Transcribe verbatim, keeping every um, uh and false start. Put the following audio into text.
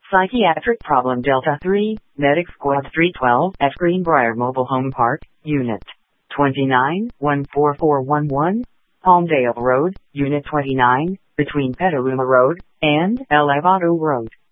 Psychiatric Problem Delta three, Medic Squad three twelve at Greenbrier Mobile Home Park, Unit twenty-nine, one four four one one, Palmdale Road, Unit twenty-nine, between Petaluma Road and Elevado Road.